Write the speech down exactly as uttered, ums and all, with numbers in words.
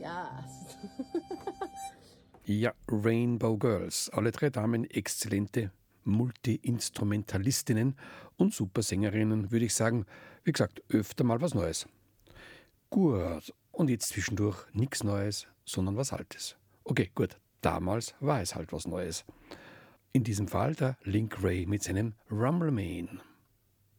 Ja. Ja, Rainbow Girls. Alle drei Damen exzellente Multi-Instrumentalistinnen und Supersängerinnen, würde ich sagen. Wie gesagt, öfter mal was Neues. Gut, und jetzt zwischendurch nichts Neues, sondern was Altes. Okay, gut, damals war es halt was Neues. In diesem Fall der Link Wray mit seinem Rumble Man.